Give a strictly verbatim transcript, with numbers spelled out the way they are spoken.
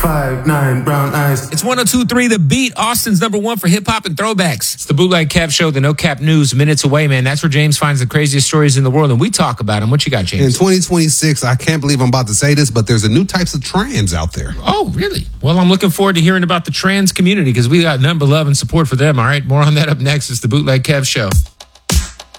Five, nine, brown eyes. It's one oh two point three The Beat, Austin's number one for hip-hop and throwbacks. It's the Bootleg Kev Show, the No Cap News, minutes away, man. That's where James finds the craziest stories in the world, and we talk about them. What you got, James? In twenty twenty-six, I can't believe I'm about to say this, but there's a new types of trans out there. Oh, really? Well, I'm looking forward to hearing about the trans community because we got nothing but love and support for them, all right? More on that up next. It's the Bootleg Kev Show.